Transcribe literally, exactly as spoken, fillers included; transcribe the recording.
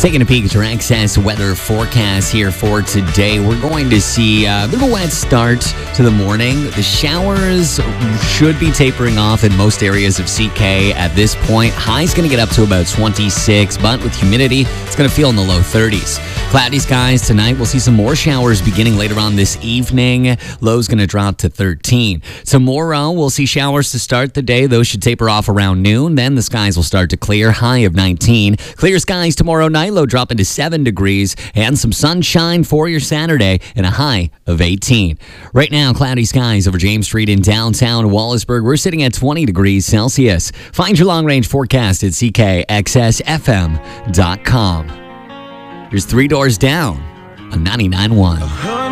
Taking a peek at your Access weather forecast here for today. We're going to see a bit of a wet start to the morning. The showers should be tapering off in most areas of C K at this point. High's going to get up to about twenty-six, but with humidity, it's going to feel in the low thirties. Cloudy skies tonight. We'll see some more showers beginning later on this evening. Low's going to drop to thirteen. Tomorrow, we'll see showers to start the day. Those should taper off around noon. Then the skies will start to clear. High of nineteen. Clear skies tomorrow night. Low dropping to seven degrees. And some sunshine for your Saturday and a high of eighteen. Right now, cloudy skies over James Street in downtown Wallaceburg. We're sitting at twenty degrees Celsius. Find your long-range forecast at C K X S F M dot com. Here's Three Doors Down on ninety-nine point one.